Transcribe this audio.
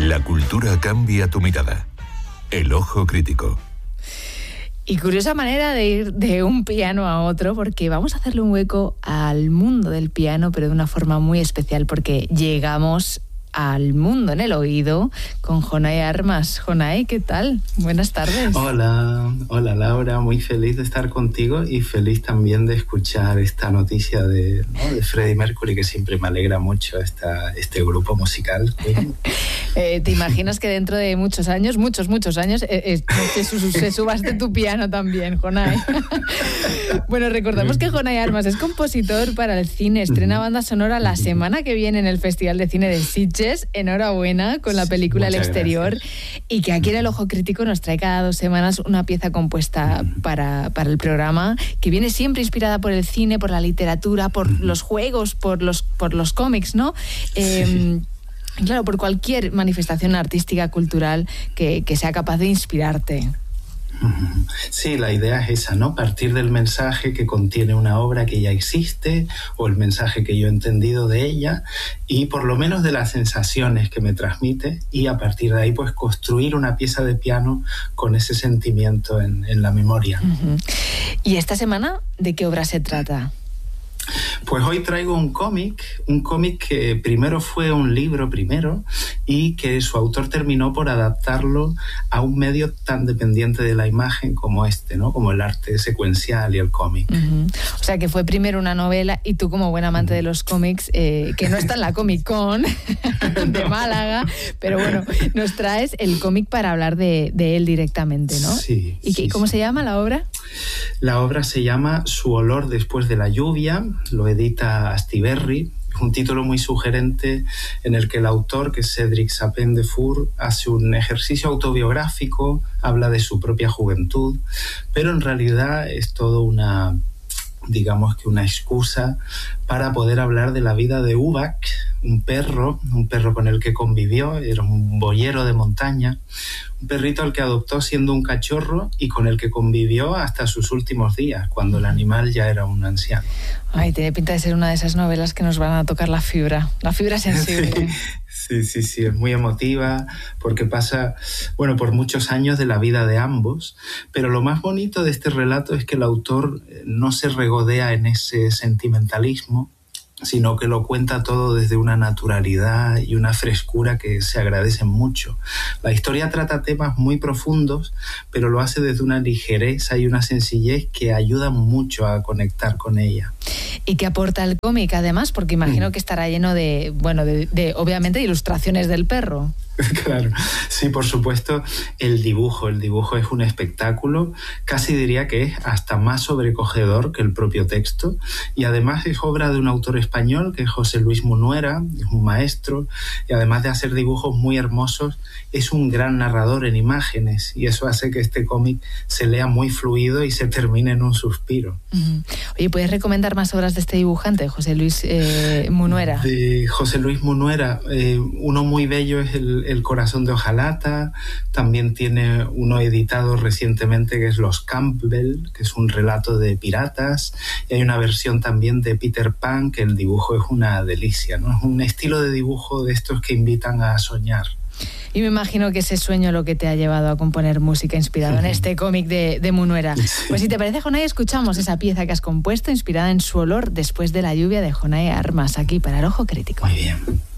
La cultura cambia tu mirada. El ojo crítico. Y curiosa manera de ir de un piano a otro, porque vamos a hacerle un hueco al mundo del piano, pero de una forma muy especial, porque llegamos al mundo en el oído con Jonay Armas. Jonay, ¿qué tal? Buenas tardes. Hola Laura, muy feliz de estar contigo y feliz también de escuchar esta noticia de Freddie Mercury, que siempre me alegra mucho este grupo musical. ¿Te imaginas que dentro de muchos años, se subaste tu piano también, Jonay? Bueno, recordamos que Jonay Armas es compositor para el cine, estrena banda sonora la semana que viene en el Festival de Cine de Sitges. Enhorabuena con la película El Exterior. Gracias. Y que aquí en El Ojo Crítico nos trae cada 2 semanas una pieza compuesta para el programa, que viene siempre inspirada por el cine, por la literatura, por los juegos, por los cómics, ¿no? Claro, por cualquier manifestación artística, cultural que sea capaz de inspirarte. Sí, la idea es esa, ¿no? Partir del mensaje que contiene una obra que ya existe o el mensaje que yo he entendido de ella y por lo menos de las sensaciones que me transmite, y a partir de ahí pues construir una pieza de piano con ese sentimiento en la memoria. ¿Y esta semana de qué obra se trata? Pues hoy traigo un cómic que primero fue un libro y que su autor terminó por adaptarlo a un medio tan dependiente de la imagen como ¿no? Como el arte secuencial y el cómic. O sea, que fue primero una novela y tú, como buen amante de los cómics, que no está en la Comic Con de Málaga, pero bueno, nos traes el cómic para hablar de él directamente, ¿no? Sí. ¿Y cómo se llama la obra? La obra se llama Su olor después de la lluvia, lo edita Astiberri. Es un título muy sugerente en el que el autor, que es Cédric Sapin-Defour, hace un ejercicio autobiográfico, habla de su propia juventud, pero en realidad es todo una excusa para poder hablar de la vida de Ubak, un perro con el que convivió, era un boyero de montaña, un perrito al que adoptó siendo un cachorro y con el que convivió hasta sus últimos días, cuando el animal ya era un anciano. Ay, tiene pinta de ser una de esas novelas que nos van a tocar la fibra sensible. Sí, es muy emotiva porque pasa, por muchos años de la vida de ambos, pero lo más bonito de este relato es que el autor no se regodea en ese sentimentalismo, sino que lo cuenta todo desde una naturalidad y una frescura que se agradecen mucho. La historia trata temas muy profundos, pero lo hace desde una ligereza y una sencillez que ayudan mucho a conectar con ella. ¿Y qué aporta el cómic, además? Porque imagino que estará lleno de obviamente, de ilustraciones del perro. Claro, sí, por supuesto, el dibujo es un espectáculo, casi diría que es hasta más sobrecogedor que el propio texto, y además es obra de un autor español que es José Luis Munuera, es un maestro, y además de hacer dibujos muy hermosos, es un gran narrador en imágenes, y eso hace que este cómic se lea muy fluido y se termine en un suspiro. Oye, ¿puedes recomendar más obras de este dibujante, José Luis Munuera? De José Luis Munuera, uno muy bello es el corazón de hojalata, también tiene uno editado recientemente que es Los Campbell, que es un relato de piratas, y hay una versión también de Peter Pan, que el dibujo es una delicia, ¿no? Es un estilo de dibujo de estos que invitan a soñar. Y me imagino que ese sueño lo que te ha llevado a componer música inspirada en este cómic de Munuera. Pues si te parece, Jonay, escuchamos esa pieza que has compuesto inspirada en Su olor después de la lluvia de Jonay Armas, aquí para El Ojo Crítico. Muy bien.